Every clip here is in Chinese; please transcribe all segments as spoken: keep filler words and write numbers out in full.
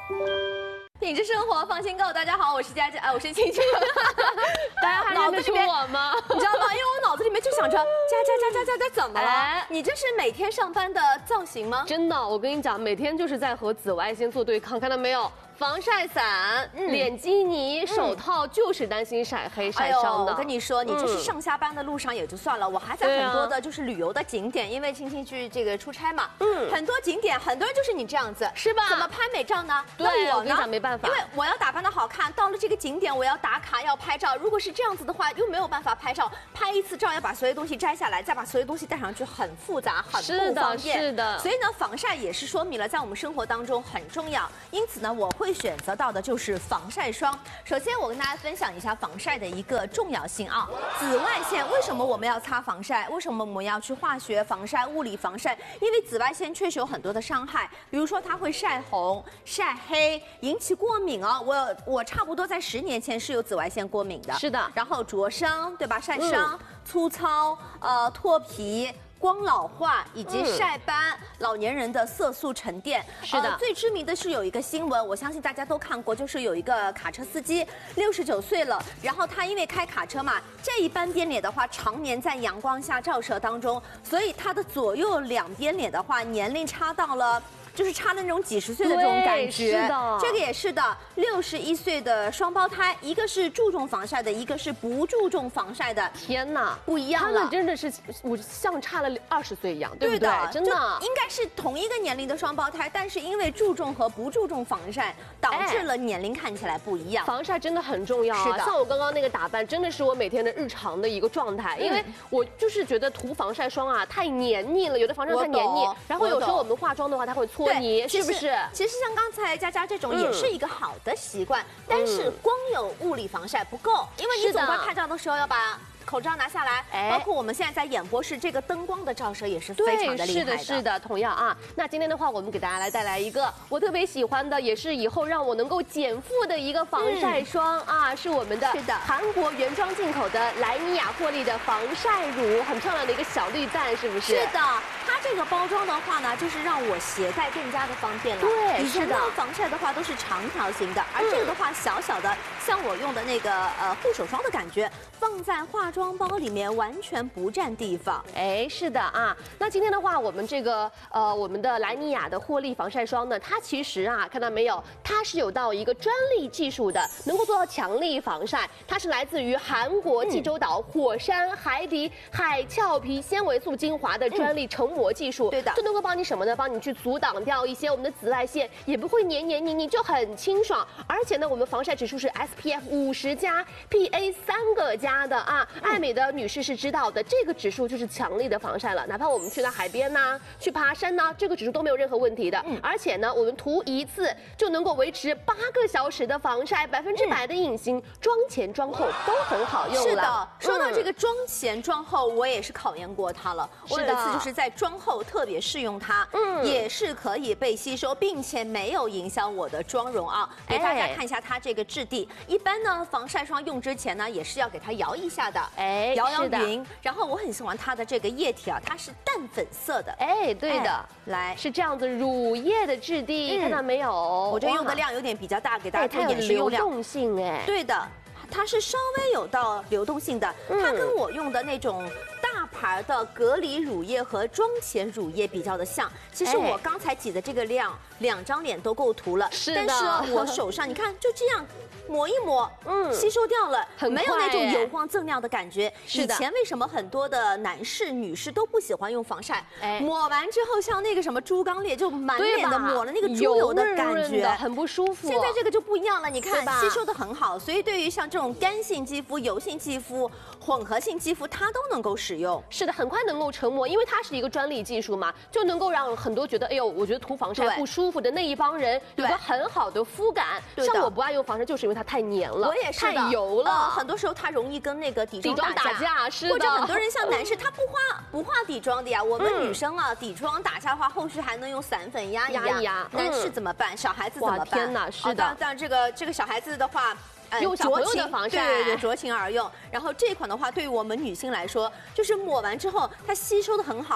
品质生活，放心购。大家好，我是佳佳，哎，我是青青。 大家还认得出我吗？ 你知道吗？因为我脑子里面就想着佳佳佳佳佳佳怎么了？哎、你这是每天上班的造型吗？ 真的，我跟你讲，每天就是在和紫外线做对抗，看到没有？防晒伞、嗯、脸基尼、手套，就是担心晒黑晒伤的。 哎、我跟你说，你这是上下班的路上也就算了，嗯、我还在很多的就是旅游的景点，因为青青去这个出差嘛，嗯，很多景点，很多人就是你这样子， 是吧？ 怎么拍美照呢？ 对， 那我跟你讲没办法， 因为我要打扮的好看，到了这个景点我要打卡要拍照，如果是这样子的话，又没有办法拍照，拍一次照要把所有东西摘下来，再把所有东西带上去，很复杂，很不方便。 是的，是的。 所以呢，防晒也是说明了在我们生活当中很重要，因此呢，我会选择到的。就是防晒霜。首先，我跟大家分享一下防晒的一个重要性啊。紫外线为什么我们要擦防晒？为什么我们要去化学防晒、物理防晒？因为紫外线确实有很多的伤害，比如说它会晒红、晒黑，引起过敏啊。我我差不多在十年前是有紫外线过敏的。 是的。 然后灼伤，对吧？晒伤、嗯、粗糙、呃脱皮。光老化以及晒斑，嗯、老年人的色素沉淀。 是的、 呃，最知名的是有一个新闻，我相信大家都看过，就是有一个卡车司机六十九岁了，然后他因为开卡车嘛，这一半边脸的话，常年在阳光下照射当中，所以他的左右两边脸的话，年龄差到了。就是差了那种几十岁的这种感觉， 是的， 这个也是的。六十一岁的双胞胎，一个是注重防晒的，一个是不注重防晒的。 天哪， 不一样了， 他们真的是我像差了二十岁一样，对不对？ 对真的， 应该是同一个年龄的双胞胎，但是因为注重和不注重防晒，导致了年龄看起来不一样。 防晒真的很重要啊！ 是的， 像我刚刚那个打扮，真的是我每天的日常的一个状态，嗯、因为我就是觉得涂防晒霜啊太黏腻了，有的防晒太黏腻，然后有时候我们化妆的话，它会搓泥，是不是？ 其实像刚才佳佳这种也是一个好的习惯，嗯、但是光有物理防晒不够，因为你总归拍照的时候要把口罩拿下来，哎、包括我们现在在演播室，这个灯光的照射也是非常的厉害的。 是的，是的，同样啊。那今天的话，我们给大家来带来一个我特别喜欢的，也是以后让我能够减负的一个防晒霜、嗯、啊，是我们的是的韩国原装进口的莱妮雅获利的防晒乳，很漂亮的一个小绿蛋，是不是？ 是的，它这个包装的话呢，就是让我携带更加的方便了。 对， 以前的防晒的话都是长条形的，而这个的话小小的，像我用的那个呃护手霜的感觉，放在化妆包里面完全不占地方。 哎，是的啊。那今天的话，我们这个呃我们的莱妮雅的获利防晒霜呢，它其实啊，看到没有，它是有到一个专利技术的，能够做到强力防晒。它是来自于韩国济州岛火山海底海俏皮纤维素精华的专利成膜技术。 嗯、对的， 这能够帮你什么呢？帮你去阻挡掉一些我们的紫外线，也不会黏黏腻腻，就很清爽。而且呢，我们防晒指数是 S P F 五十加 P A 三个加的啊。爱美的女士是知道的，这个指数就是强力的防晒了。哪怕我们去到海边呐、啊，去爬山呐、啊，这个指数都没有任何问题的。嗯、而且呢，我们涂一次就能够维持八个小时的防晒，百分之百的隐形，妆前妆后都很好用了。 是的，说到这个妆前妆后，我也是考验过它了。我有一次就是在妆后特别试用它，嗯，也是可以被吸收，并且没有影响我的妆容啊。给大家看一下它这个质地。一般呢，防晒霜用之前呢，也是要给它摇一下的。 哎， 摇摇匀，然后我很喜欢它的这个液体啊，它是淡粉色的。 哎，对的，哎、 来是这样子乳液的质地，嗯、看到没有？ 我这用的量有点比较大，给大家做演示用量。 流动性哎， 对的。它是稍微有到流动性的，嗯、它跟我用的那种大牌的隔离乳液和妆前乳液比较的像。其实我刚才挤的这个量，两张脸都够涂了。 是的， 但是我手上你看就这样抹一抹，嗯，吸收掉了，没有那种油光锃亮的感觉。以前为什么很多的男士、女士都不喜欢用防晒？哎，抹完之后像那个什么猪刚鬣，就满脸的抹了那个猪油的感觉， 很不舒服。 现在这个就不一样了，你看吸收的很好，所以对于像这种干性肌肤、油性肌肤、混合性肌肤，它都能够使用。 是的，很快能够成膜，因为它是一个专利技术嘛，就能够让很多觉得哎呦，我觉得涂防晒不舒服的那一帮人有个很好的肤感。像我不爱用防晒，就是因为它太黏了， 我也是太油了、 呃，很多时候它容易跟那个底妆打架， 打架是的。 或者很多人像男士，他不画不画底妆的呀。我们女生啊，嗯、底妆打架的话，后续还能用散粉压一压。 压一压。 男士怎么办？小孩子怎么办？ 天哪，是的。 但但这个这个小孩子的话。 用酌情的防晒， 对对对，酌情而用。然后这款的话，对于我们女性来说，就是抹完之后它吸收的很好，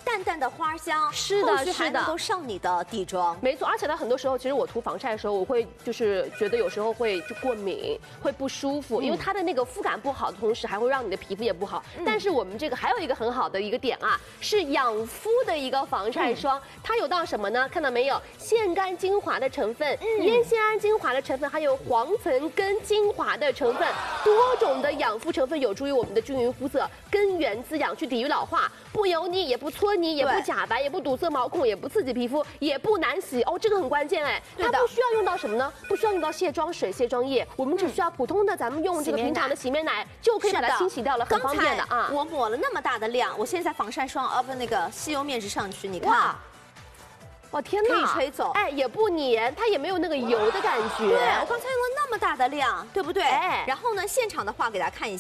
淡淡的花香， 是的， 后续还是的能够上你的底妆。 没错，而且呢，很多时候其实我涂防晒的时候，我会就是觉得有时候会就过敏，会不舒服，因为它的那个肤感不好的同时，还会让你的皮肤也不好。但是我们这个还有一个很好的一个点啊，是养肤的一个防晒霜，它有到什么呢？看到没有？腺苷精华的成分，烟酰胺精华的成分，还有黄层根精华的成分，多种的养肤成分有助于我们的均匀肤色，根源滋养，去抵御老化，不油腻，也不搓泥，也不假白，也不堵塞毛孔，也不刺激皮肤，也不难洗哦，这个很关键哎。它不需要用到什么呢？不需要用到卸妆水、卸妆液，我们只需要普通的咱们用这个平常的洗面奶就可以把它清洗掉了，很方便的啊。 我抹了那么大的量，我现在防晒霜啊不那个吸油面纸上去，你看。 哇天哪， 可以吹走， 哎，也不粘，它也没有那个油的感觉。 对，我刚才用了那么大的量，对不对？哎，然后呢，现场的话给大家看一下。